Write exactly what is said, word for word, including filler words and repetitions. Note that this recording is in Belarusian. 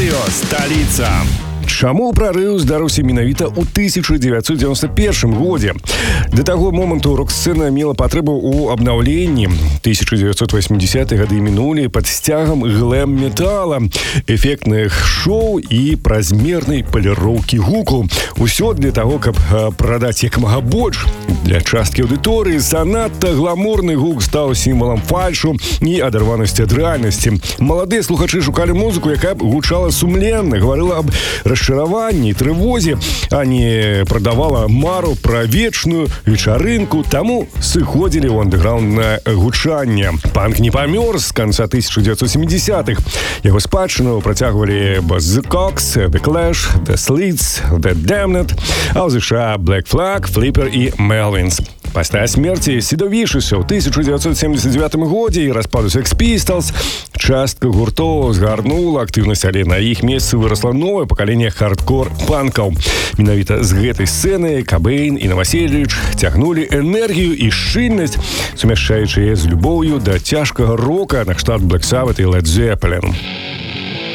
Радио «Столица». Чаму прарыў здарыўся менавіта ў тысяча дзевяцьсот дзевяносто першым годзе? Да таго моманту рок-сцэна мела патрэбу ў абнаўленні. тысяча дзевяцьсот восьмідзесятыя гады мінулі пад сцягам глэм-метала, эфектных шоу і празмернай паліроўкі гуку. Усё для таго, каб прадаць як мага больш. Для часткі аўдыторыі занадта гламурны гук стаў сімвалам фальшу і адарванасці ад рэальнасці. Маладыя слухачы шукалі музыку, якая б гучала сумленна, гаварыла аб расчараванні, трывозе, а не прадавала мару пра вечную вечарынку, таму сыходзілі ў андэграўнднае гучанне. Панк не памёр з канца тысяча дзевяцьсот сямідзесятых. Яго спадчыну працягвалі Buzzcocks, The Clash, The Slits, The Damned, а ў ЗША Black Flag, Flipper і Melvins. Пасля смерці Сіда Вішуса ў тысяча дзевяцьсот семьдесят девятым годзе і распаду Sex Pistols частка гуртоў згарнула актыўнасць, але на іх месцы вырасла новае пакаленне хардкор-панкаў. Менавіта з гэтай сцэны Кабэйн і Новаселіч цягнулі энергію і шчыльнасць, сумяшчаючы яе з любоўю да цяжкага рока накшталт Black Sabbath і Led Zeppelin.